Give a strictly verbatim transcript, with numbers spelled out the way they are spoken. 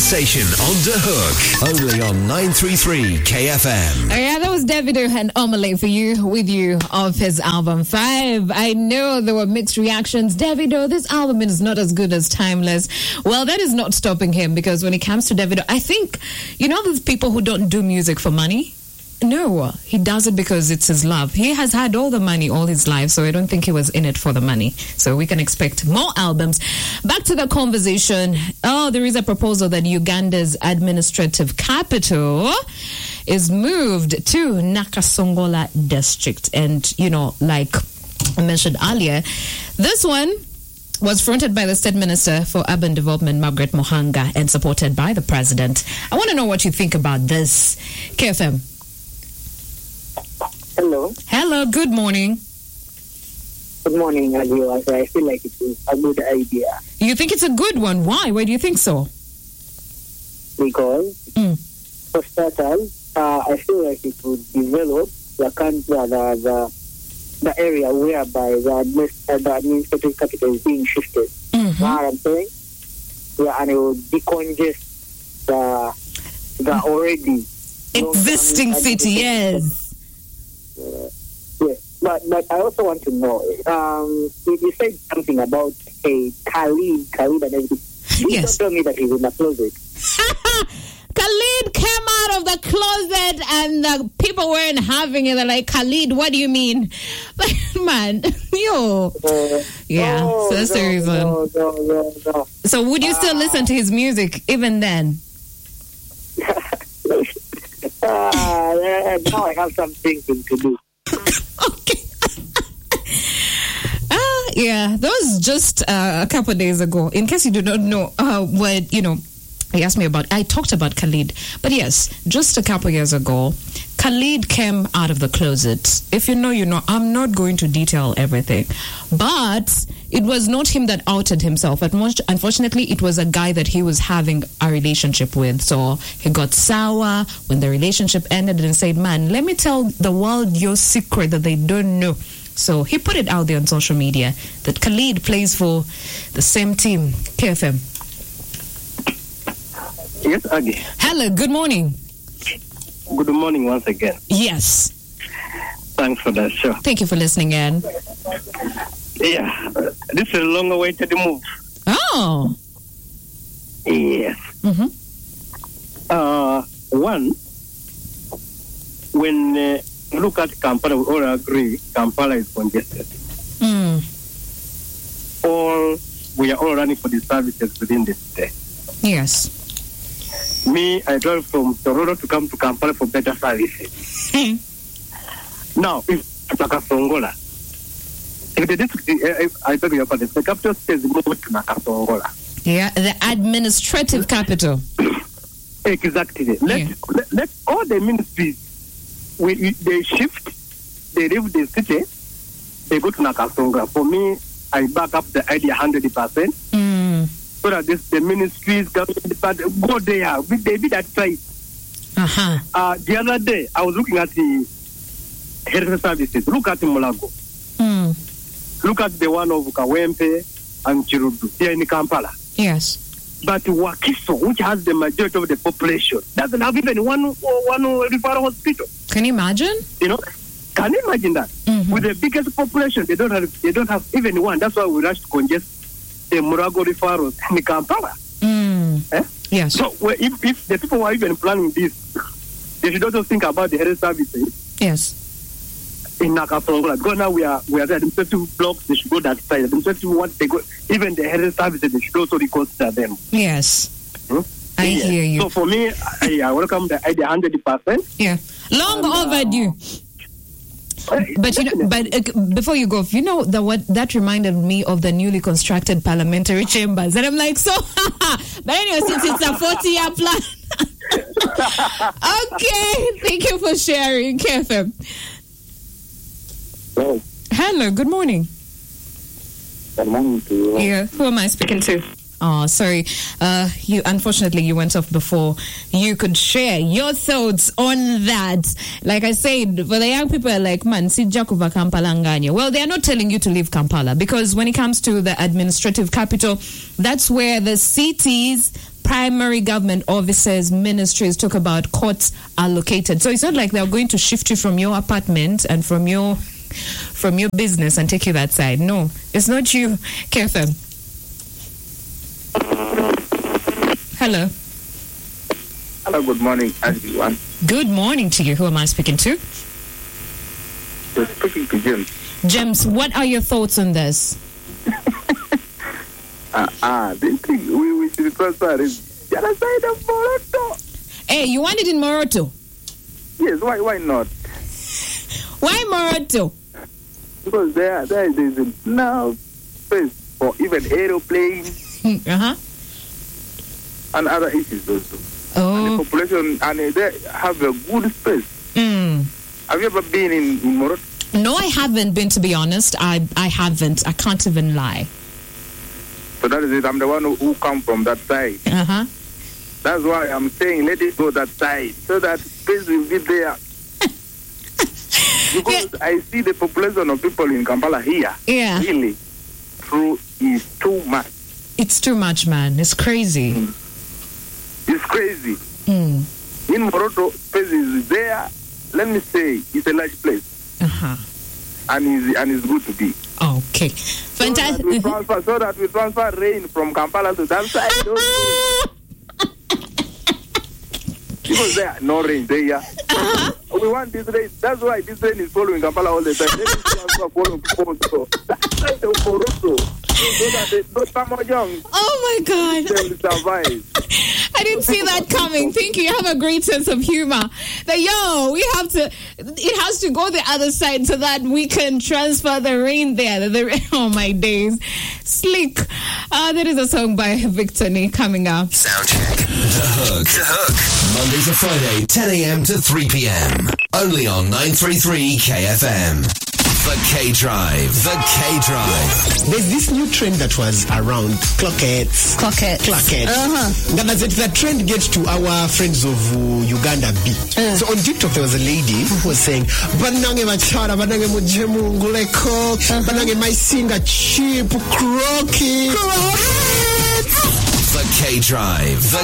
station on The Hook. Only on nine thirty-three K F M. Oh, yeah, that was Davido and Omale for you, with you, of his album Five. I know there were mixed reactions. Davido, this album is not as good as Timeless. Well, that is not stopping him, because when it comes to Davido, I think, you know, those people who don't do music for money? No, he does it because it's his love. He has had all the money all his life, so I don't think he was in it for the money. So we can expect more albums. Back to the conversation. Oh, there is a proposal that Uganda's administrative capital is moved to Nakasongola district. And, you know, like I mentioned earlier, this one was fronted by the State Minister for Urban Development, Margaret Mohanga, and supported by the President. I want to know what you think about this. K F M. Hello. Hello, good morning. Good morning, Adios. I feel like it is a good idea. You think it's a good one? Why? Why do you think so? Because, mm. for starters, uh, I feel like it would develop the country, the, the, the area whereby the, administ- uh, the administrative capital is being shifted. Mm-hmm. You know what I'm saying? Yeah, and it would decongest the, the already existing city, yes. Uh, yeah, but but I also want to know. Um, you, you said something about a Khalid, Khalid and everything. You Yes. don't tell me that he's in the closet. Khalid came out of the closet and the people weren't having it. They're like, Khalid, what do you mean? But man, yo, Uh, yeah. no, so that's no, the reason. No, no, no, no. So would you still Ah. listen to his music even then? uh, now I have some thinking to do. Okay. Ah, yeah, that was just uh, a couple of days ago. In case you do not know uh, what, you know, he asked me about, I talked about Khalid. But yes, just a couple of years ago, Khalid came out of the closet. If you know, you know. I'm not going to detail everything. But it was not him that outed himself. Unfortunately, it was a guy that he was having a relationship with. So he got sour when the relationship ended and said, man, let me tell the world your secret that they don't know. So he put it out there on social media that Khalid plays for the same team, K F M. Yes, Aggie. Hello, good morning. Good morning once again. Yes. Thanks for that show. Thank you for listening in. Yeah, this is a long-awaited move. Oh. Yes. Mm-hmm. Uh, one, when uh, you look at Kampala, we all agree Kampala is congested. Mm. All we are all running for the services within the state. Yes. Me, I drive from Toronto to come to Kampala for better services. Now, if Nakasongola, if the district, if, I beg your pardon, the capital state is moved to Nakasongola. Yeah, the administrative capital. Exactly. Let, Yeah. let, let all the ministries, we, we, they shift, they leave the city, they go to Nakasongola. For me, I back up the idea one hundred percent. Mm. So that this, the ministries, government department, go there. They did that site. Uh-huh. Uh, the other day, I was looking at the health services. Look at Mulago. Mm. Look at the one of Kawempe and Chirudu here in Kampala. Yes. But Wakiso, which has the majority of the population, doesn't have even one one referral hospital. Can you imagine? You know, can you imagine that? Mm-hmm. With the biggest population, they don't have they don't have even one. That's why we rush to congest the Murago referrals in Kampala. Mm. Eh? Yes. So well, if, if the people who are even planning this, they should also think about the health services Yes. in Nakasongola. Because now we are we are the administrative blocks, they should go that side. Administrative what they go, even the health services, they should also reconsider them. Yes. Hmm? I Yeah. hear you. So for me, I, I welcome the idea one hundred percent. Yeah. Long And, uh, overdue. But you know, but uh, before you go, you know the what that reminded me of the newly constructed parliamentary chambers, and I'm like, so. But anyway, since it's a forty-year plan, okay. Thank you for sharing, K F M. Well, Hello, good morning. good morning to you. Yeah, who am I speaking to? Oh, sorry. Uh, you unfortunately you went off before you could share your thoughts on that. Like I said, for the young people, are like, man, si Jakuva Kampala nganya. Well, they are not telling you to leave Kampala because when it comes to the administrative capital, that's where the city's primary government offices, ministries talk about courts are located. So it's not like they're going to shift you from your apartment and from your from your business and take you that side. No, it's not you, K F M. Hello. Hello, good morning, everyone. Good morning to you. Who am I speaking to? You're speaking to James. James, what are your thoughts on this? Ah, uh, this thing we, we should transfer is the other side of Moroto. Hey, you want it in Moroto? Yes, why why not? Why Moroto? Because there there is enough space for even aeroplanes uh-huh. and other issues also. Oh. And the population, and they have a good space. Mm. Have you ever been in, in Moroto? No, I haven't been, to be honest. I I haven't. I can't even lie. So that is it. I'm the one who, who come from that side. Uh-huh. That's why I'm saying let it go that side, so that space will be there. Because yeah. I see the population of people in Kampala here. Yeah. Really, true is too much. It's too much, man. It's crazy. Mm. It's crazy. Mm. In Moroto, space is there. Let me say, it's a large place. Uh-huh. And it's, and it's good to be. Okay. Fantastic. So that we transfer, so that we transfer rain from Kampala to that side. Because there no rain there. Uh-huh. We want this rain. That's why this rain is following Kampala all the time. Let me transfer following Moroto. That side of Moroto. So that they don't young. Oh my God. They will survive. I didn't see that coming. Thank you. You have a great sense of humor. That, yo, we have to, it has to go the other side so that we can transfer the rain there. The, oh, my days. Slick. Uh, that is a song by Victor Nee coming up. Sound check. The Hook. The Hook. Monday to Friday, ten a.m. to three p.m. Only on nine thirty-three K F M. The K-Drive. The K-Drive. There's this new trend that was around, clockets. Clockets. Clockets. Uh-huh. Now, does it, that trend get to our friends of uh, Uganda B? Uh. So on TikTok, there was a lady who was saying, Banange machara, banange mujemu nguleko, banange my singer cheap, crocky. The K-Drive. The